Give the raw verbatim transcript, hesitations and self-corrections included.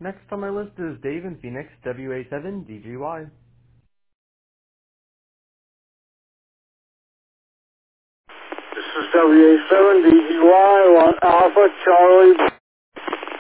Next on my list is Dave in Phoenix, W A seven D G Y. This is W A seven D G Y, one Alpha Charlie